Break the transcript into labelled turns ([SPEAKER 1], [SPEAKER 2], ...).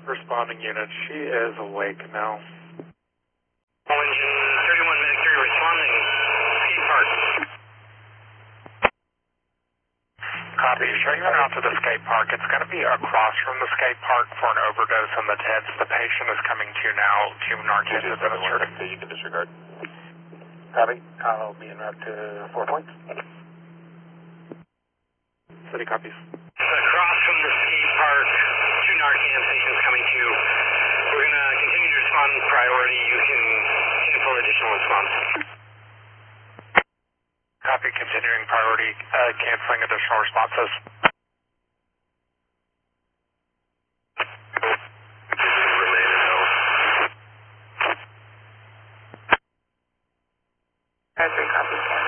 [SPEAKER 1] Responding unit, she is awake now.
[SPEAKER 2] All engine 31 Medicare responding. Skate park.
[SPEAKER 1] Copy. Showing her out to the skate park. It's going to be across from the skate park for an overdose on the tents. The patient is coming to now to Narcan administered.
[SPEAKER 3] You can disregard.
[SPEAKER 1] Copy. I'll be en route to 4 points. City copies.
[SPEAKER 2] Across from the skate park, 2 Narcan patients coming to you. We're going to continue to respond priority. You can cancel additional response.
[SPEAKER 1] Copy. Continuing priority. Canceling additional responses.
[SPEAKER 3] Copy.